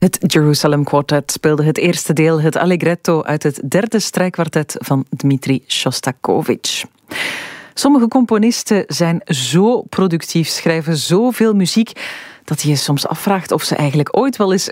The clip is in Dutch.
Het Jerusalem Quartet speelde het eerste deel, het Allegretto, uit het derde strijkkwartet van Dmitri Shostakovich. Sommige componisten zijn zo productief, schrijven zoveel muziek, dat je je soms afvraagt of ze eigenlijk ooit wel eens